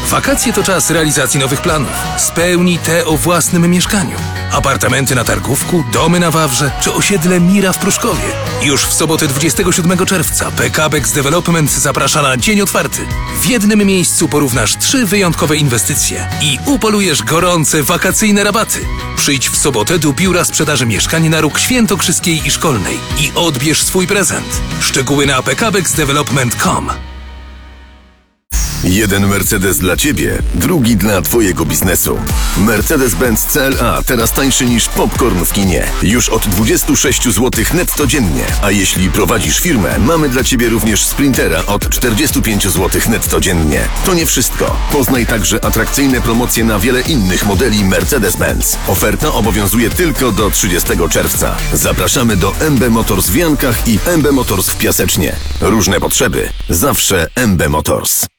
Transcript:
Wakacje to czas realizacji nowych planów. Spełnij te o własnym mieszkaniu. Apartamenty na Targówku, domy na Wawrze czy osiedle Mira w Pruszkowie. Już w sobotę 27 czerwca PKBX Development zaprasza na dzień otwarty. W jednym miejscu porównasz 3 wyjątkowe inwestycje i upolujesz gorące wakacyjne rabaty. Przyjdź w sobotę do biura sprzedaży mieszkań na róg świętokrzyskiej i szkolnej i odbierz swój prezent. Szczegóły na pkbxdevelopment.com. Jeden Mercedes dla Ciebie, drugi dla Twojego biznesu. Mercedes-Benz CLA teraz tańszy niż popcorn w kinie. Już od 26 zł netto dziennie. A jeśli prowadzisz firmę, mamy dla Ciebie również Sprintera od 45 zł netto dziennie. To nie wszystko. Poznaj także atrakcyjne promocje na wiele innych modeli Mercedes-Benz. Oferta obowiązuje tylko do 30 czerwca. Zapraszamy do MB Motors w Jankach i MB Motors w Piasecznie. Różne potrzeby. Zawsze MB Motors.